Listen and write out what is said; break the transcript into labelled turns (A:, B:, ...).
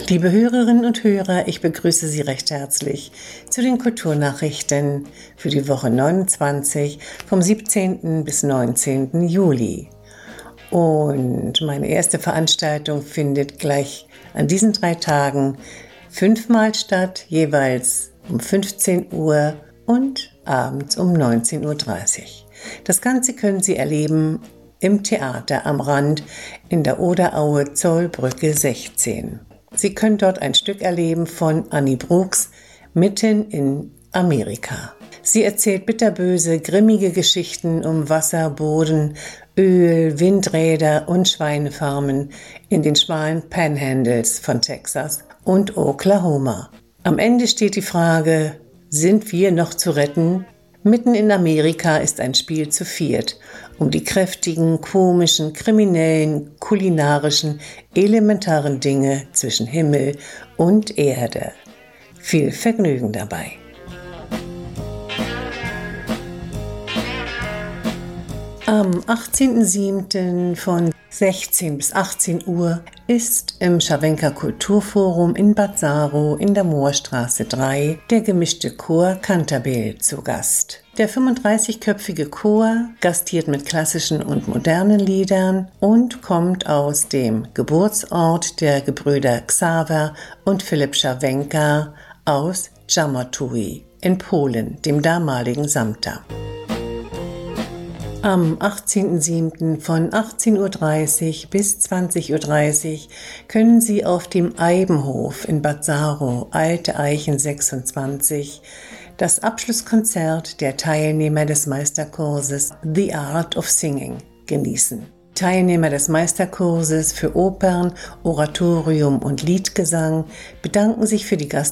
A: Liebe Hörerinnen und Hörer, ich begrüße Sie recht herzlich zu den Kulturnachrichten für die Woche 29 vom 17. bis 19. Juli. Und meine erste Veranstaltung findet gleich an diesen 3 Tagen 5-mal statt, jeweils um 15 Uhr und abends um 19.30 Uhr. Das Ganze können Sie erleben im Theater am Rand in der Oderaue Zollbrücke 16. Sie können dort ein Stück erleben von Annie Brooks, Mitten in Amerika. Sie erzählt bitterböse, grimmige Geschichten um Wasser, Boden, Öl, Windräder und Schweinefarmen in den schmalen Panhandles von Texas und Oklahoma. Am Ende steht die Frage, sind wir noch zu retten? Mitten in Amerika ist ein Spiel zu 4 um die kräftigen, komischen, kriminellen, kulinarischen, elementaren Dinge zwischen Himmel und Erde. Viel Vergnügen dabei. Am 18.07. von 16 bis 18 Uhr ist im Scharwenker Kulturforum in Bad Saro in der Moorstraße 3 der gemischte Chor Cantabile zu Gast. Der 35-köpfige Chor gastiert mit klassischen und modernen Liedern und kommt aus dem Geburtsort der Gebrüder Xaver und Philipp Scharwenka aus Jarmotui in Polen, dem damaligen Samta. Am 18.07. von 18.30 Uhr bis 20.30 Uhr können Sie auf dem Eibenhof in Bad Saro, Alte Eichen 26, das Abschlusskonzert der Teilnehmer des Meisterkurses The Art of Singing genießen. Teilnehmer des Meisterkurses für Opern, Oratorium und Liedgesang bedanken sich für die